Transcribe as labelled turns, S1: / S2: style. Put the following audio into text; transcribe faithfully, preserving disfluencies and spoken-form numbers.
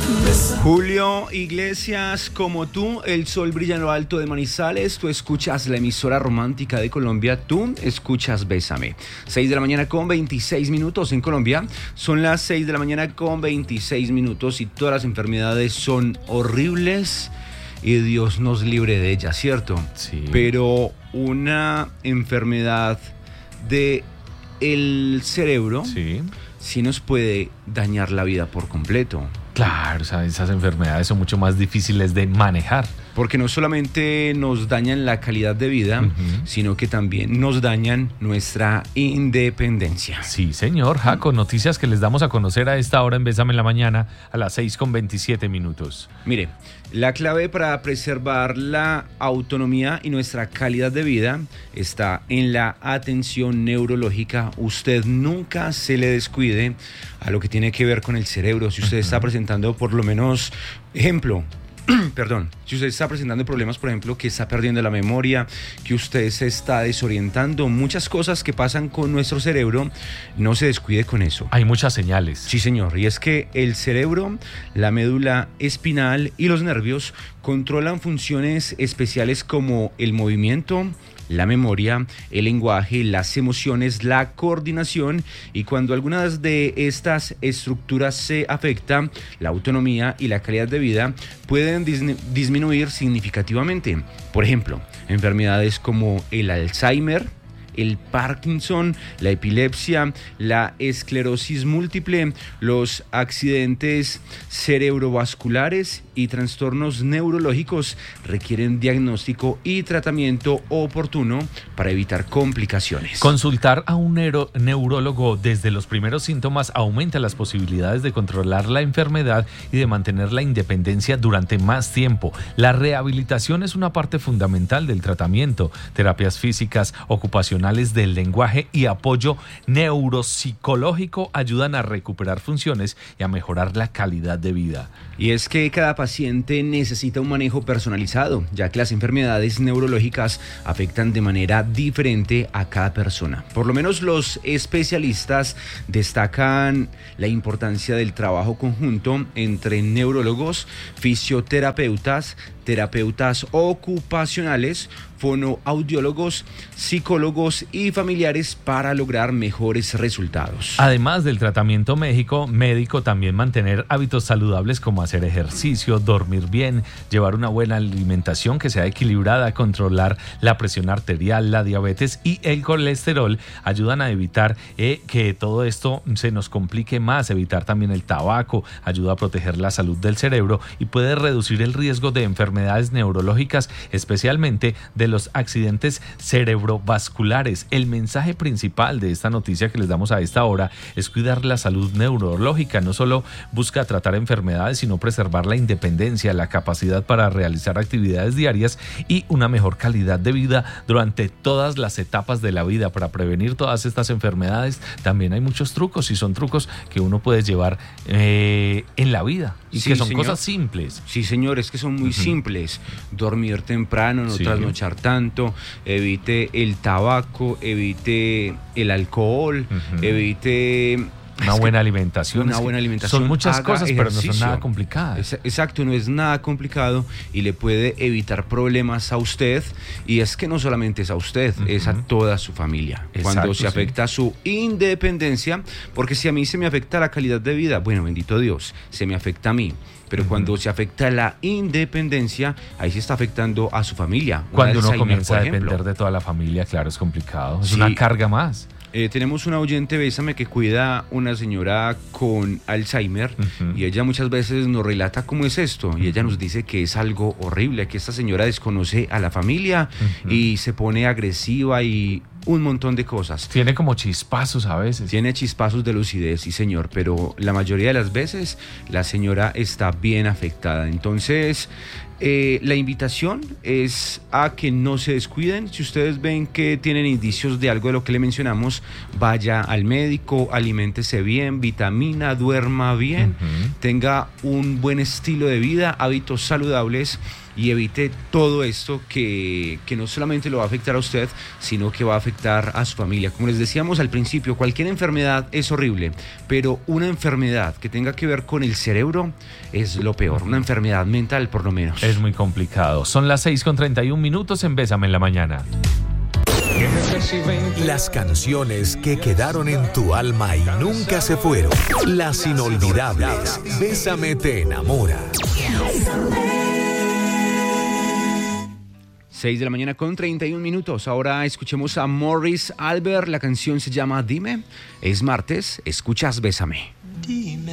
S1: Julio Iglesias, como tú, el sol brilla en lo alto de Manizales, tú escuchas la emisora romántica de Colombia, tú escuchas Bésame. seis de la mañana con veintiséis minutos en Colombia, son las seis de la mañana con veintiséis minutos y todas las enfermedades son horribles y Dios nos libre de ellas, ¿cierto?
S2: Sí.
S1: Pero una enfermedad de el cerebro
S2: Sí.
S1: sí nos puede dañar la vida por completo.
S2: Claro, o sea, esas enfermedades son mucho más difíciles de manejar.
S1: Porque no solamente nos dañan la calidad de vida, uh-huh. sino que también nos dañan nuestra independencia.
S2: Sí, señor. Jaco, noticias que les damos a conocer a esta hora en Bésame en la mañana a las seis con veintisiete minutos.
S1: Mire, la clave para preservar la autonomía y nuestra calidad de vida está en la atención neurológica. Usted nunca se le descuide a lo que tiene que ver con el cerebro. Si usted uh-huh. está presentando por lo menos, ejemplo, Perdón, si usted está presentando problemas, por ejemplo, que está perdiendo la memoria, que usted se está desorientando, muchas cosas que pasan con nuestro cerebro, no se descuide con eso.
S2: Hay muchas señales.
S1: Sí, señor, y es que el cerebro, la médula espinal y los nervios controlan funciones especiales como el movimiento, la memoria, el lenguaje, las emociones, la coordinación, y cuando algunas de estas estructuras se afectan, la autonomía y la calidad de vida pueden dis- disminuir significativamente. Por ejemplo, enfermedades como el Alzheimer, el Parkinson, la epilepsia, la esclerosis múltiple, los accidentes cerebrovasculares y trastornos neurológicos requieren diagnóstico y tratamiento oportuno para evitar complicaciones.
S2: Consultar a un neuro- neurólogo desde los primeros síntomas aumenta las posibilidades de controlar la enfermedad y de mantener la independencia durante más tiempo. La rehabilitación es una parte fundamental del tratamiento. Terapias físicas, ocupacionales, del lenguaje y apoyo neuropsicológico ayudan a recuperar funciones y a mejorar la calidad de vida.
S1: Y es que cada paciente necesita un manejo personalizado, ya que las enfermedades neurológicas afectan de manera diferente a cada persona. Por lo menos los especialistas destacan la importancia del trabajo conjunto entre neurólogos, fisioterapeutas, terapeutas ocupacionales, fonoaudiólogos, psicólogos y familiares para lograr mejores resultados.
S2: Además del tratamiento médico, médico también mantener hábitos saludables como hacer ejercicio, dormir bien, llevar una buena alimentación que sea equilibrada, controlar la presión arterial, la diabetes y el colesterol ayudan a evitar eh, que todo esto se nos complique más, evitar también el tabaco, ayuda a proteger la salud del cerebro y puede reducir el riesgo de enfermedades neurológicas, especialmente de los accidentes cerebrovasculares. El mensaje principal de esta noticia que les damos a esta hora es cuidar la salud neurológica. No solo busca tratar enfermedades, sino preservar la independencia, la capacidad para realizar actividades diarias y una mejor calidad de vida durante todas las etapas de la vida. Para prevenir todas estas enfermedades también hay muchos trucos, y son trucos que uno puede llevar eh, en la vida y sí, que son señor. Cosas simples.
S1: Sí, señor, es que son muy uh-huh. simples. Dormir temprano, no sí. trasnochar tanto, evite el tabaco, evite el alcohol, uh-huh. evite...
S2: Una es buena alimentación.
S1: Una buena alimentación.
S2: Son muchas cosas,
S1: ejercicio.
S2: Pero no son nada complicadas.
S1: Exacto, no es nada complicado y le puede evitar problemas a usted. Y es que no solamente es a usted, uh-huh. es a toda su familia. Exacto, cuando se afecta sí. su independencia, porque si a mí se me afecta la calidad de vida, bueno, bendito Dios, se me afecta a mí. Pero uh-huh. cuando se afecta la independencia, ahí se está afectando a su familia.
S2: Cuando uno comienza a depender de toda la familia, claro, es complicado. Es sí. una carga más.
S1: Eh, tenemos una oyente, Bésame, que cuida una señora con Alzheimer uh-huh. y ella muchas veces nos relata cómo es esto uh-huh. y ella nos dice que es algo horrible, que esta señora desconoce a la familia uh-huh. y se pone agresiva y un montón de cosas.
S2: Tiene como chispazos a veces.
S1: Tiene chispazos de lucidez, sí señor, pero la mayoría de las veces la señora está bien afectada. Entonces, eh, la invitación es a que no se descuiden. Si ustedes ven que tienen indicios de algo de lo que le mencionamos, vaya al médico, aliméntese bien, vitamina, duerma bien, uh-huh. tenga un buen estilo de vida, hábitos saludables y evite todo esto que, que no solamente lo va a afectar a usted, sino que va a afectar a su familia. Como les decíamos al principio, cualquier enfermedad es horrible, pero una enfermedad que tenga que ver con el cerebro es lo peor, una enfermedad mental por lo menos.
S2: Es muy complicado. Son las seis con treinta y un minutos en Bésame en la Mañana.
S3: Las canciones que quedaron en tu alma y nunca se fueron. Las inolvidables. Bésame te enamora.
S1: seis de la mañana con treinta y un minutos. Ahora escuchemos a Morris Albert. La canción se llama Dime. Es martes. Escuchas Bésame.
S4: Dime.